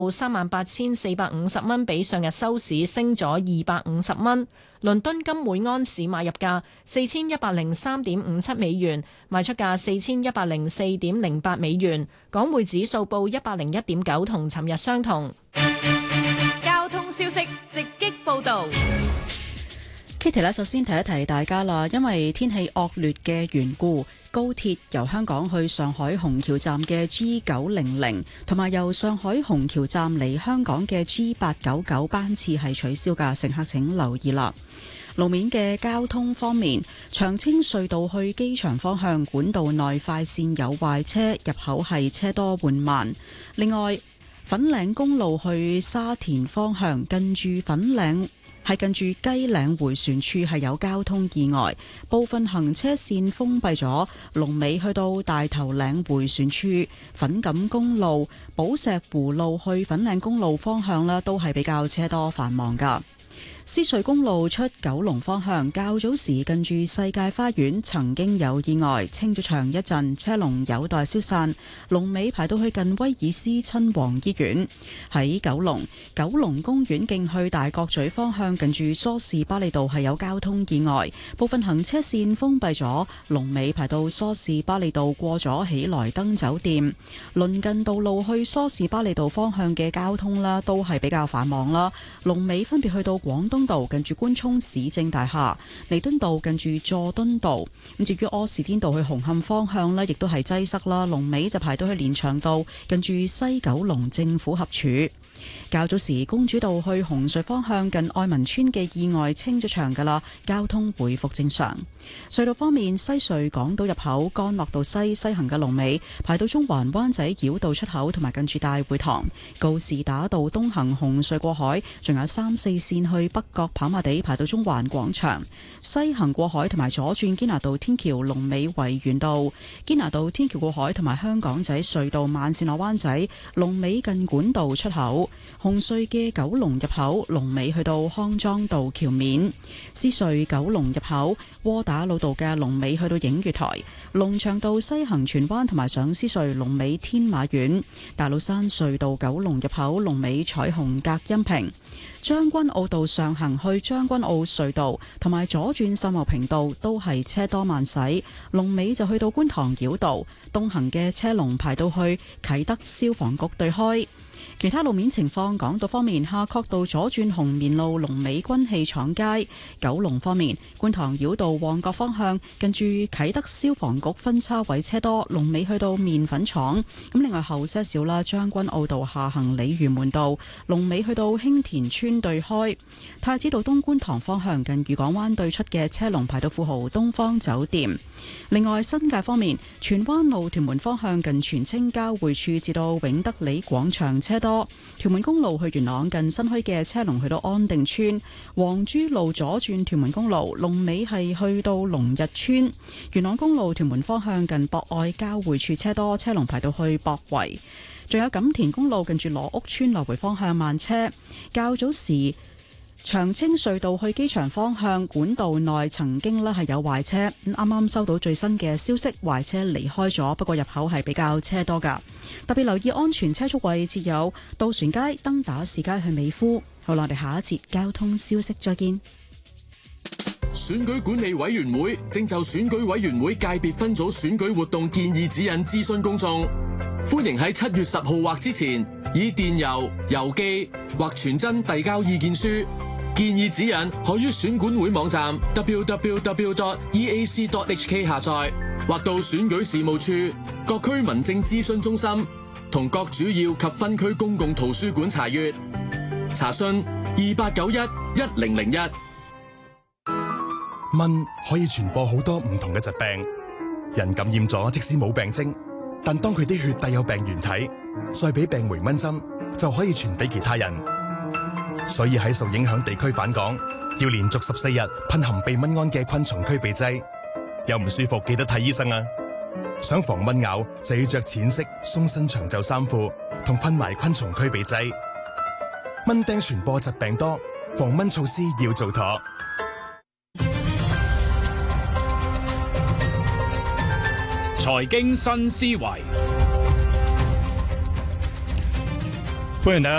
38,450蚊，比上日收市升咗250蚊。倫敦金每安士買入價4103.57美元，賣出價4104.08美元。港匯指數報101.9，同尋日相同。 交通消息直擊報道。 Kitty 咧，首先提一提大家啦，因為天氣惡劣嘅緣故，高鐵由香港去上海虹橋站嘅 G900 同埋由上海虹橋站嚟香港嘅 G899 班次係取消㗎，乘客請留意啦。路面嘅交通方面，長青隧道去機場方向管道內快線有壞車，入口係車多緩慢。另外，粉嶺公路去沙田方向近住雞嶺迴旋處係有交通意外，部分行車線封閉咗，龍尾去到大頭嶺迴旋處。粉錦公路、寶石湖路去粉嶺公路方向呢都係比較車多繁忙噶。獅隧公路出九龍方向，較早時近住世界花園曾經有意外，清咗場一陣，車龍有待消散，龍尾排到去近威爾斯親王醫院。喺九龍公園徑去大角咀方向，近住梳士巴利道係有交通意外，部分行車線封閉咗，龍尾排到梳士巴利道過咗喜來登酒店。鄰近道路去梳士巴利道方向嘅交通啦，都係比較繁忙啦，龍尾分別去到廣東道近住官涌市政大廈，彌敦道近住佐敦道。咁至於柯士甸道去紅磡方向呢，亦都係擠塞啦，龍尾就排到去連翔道近住西九龍政府合署。較早時公主道去紅隧方向近愛民村嘅意外清咗場噶啦，交通回復正常。隧道方面，西隧港島入口干諾道西行嘅龍尾排到中環灣仔繞道出口同埋近住大會堂。告士打道東行紅隧過海，仲有3、4線去北角跑馬地排到中環廣場。西行過海同埋左轉堅拿道天橋龍尾維園道。堅拿道天橋過海同埋香港仔隧道慢線落灣仔龍尾近管道出口。紅隧嘅九龍入口龍尾去到康莊道橋面。獅隧九龍入口窩打老道嘅龍尾去到映月台。龍翔道西行荃灣同埋上獅隧龍尾天馬苑。大老山隧道九龍入口龍尾彩虹隔音屏。將軍澳道上行去將軍澳隧道同埋左轉秀茂坪道都係車多慢駛，龍尾就去到觀塘繞道。東行嘅車龍排到去啟德消防局對開。其他路面情況，港島方面，夏慤道左轉紅棉路龍尾軍器廠街；九龍方面，觀塘繞道旺角方向近住啟德消防局分叉位車多，龍尾去到麵粉廠。咁另外後些少啦，將軍澳道下行鯉魚門道龍尾去到興田村對開；太子道東觀塘方向近漁港灣對出嘅車龍排到富豪東方酒店。另外新界方面，荃灣路屯門方向近荃青交匯處至到永德里廣場車多。屯門公路去元朗近新墟嘅車龍去到安定村。黃珠路左轉屯門公路龍尾係去到龍日村。元朗公路屯門方向近博愛交匯處車多，車龍排到去博圍。仲有錦田公路近住羅屋村來回方向慢車。較早時長青隧道去機場方向管道內曾經係有壞車，啱啱收到最新嘅消息，壞車離開咗，不過入口係比較車多噶。特別留意安全車速位置有渡船街、登打士街去美孚。好啦，我哋下一節交通消息再見。 選舉管理委員會正就選舉委員會界別分組選舉活動建議指引諮詢公眾，歡迎喺7月10號或之前以電郵、郵寄或傳真遞交意見書。建議指引可於選管會網站 www.eac.hk 下載，或到選舉事務處、各區民政諮詢中心同各主要及分區公共圖書館查閱。查詢28911001。 蚊可以傳播好多唔同嘅疾病，人感染咗即使冇病徵，但當佢啲血帶有病原體，再俾病媒蚊針就可以傳俾其他人。所以喺受影響地區返港，要連續14日噴含避蚊胺嘅昆蟲驅避劑。有唔舒服記得睇醫生啊！想防蚊咬就要着淺色鬆身長袖衫褲，同噴埋昆蟲驅避劑。蚊叮傳播疾病多，防蚊措施要做妥。 財經新思維， 歡迎大家。